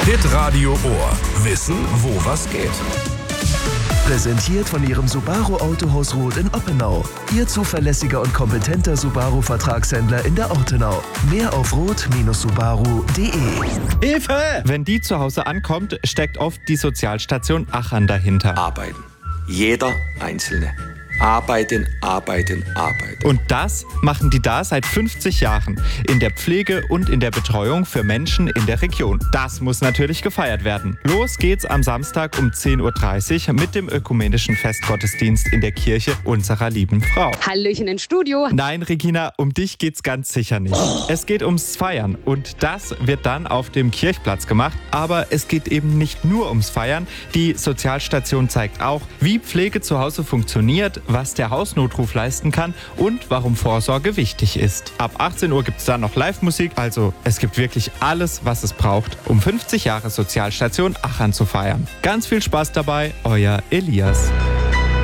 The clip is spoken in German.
Hitradio Ohr. Wissen, wo was geht. Präsentiert von Ihrem Subaru Autohaus Roth in Oppenau. Ihr zuverlässiger und kompetenter Subaru-Vertragshändler in der Ortenau. Mehr auf roth-subaru.de. Hilfe! Wenn die zu Hause ankommt, steckt oft die Sozialstation Achern dahinter. Arbeiten. Jeder Einzelne. Arbeiten, arbeiten, arbeiten. Und das machen die da seit 50 Jahren. In der Pflege und in der Betreuung für Menschen in der Region. Das muss natürlich gefeiert werden. Los geht's am Samstag um 10.30 Uhr mit dem ökumenischen Festgottesdienst in der Kirche unserer lieben Frau. Hallöchen ins Studio. Nein, Regina, um dich geht's ganz sicher nicht. Es geht ums Feiern und das wird dann auf dem Kirchplatz gemacht. Aber es geht eben nicht nur ums Feiern. Die Sozialstation zeigt auch, wie Pflege zu Hause funktioniert, was der Hausnotruf leisten kann und warum Vorsorge wichtig ist. Ab 18 Uhr gibt es dann noch Live-Musik, also es gibt wirklich alles, was es braucht, um 50 Jahre Sozialstation Achern zu feiern. Ganz viel Spaß dabei, euer Elias.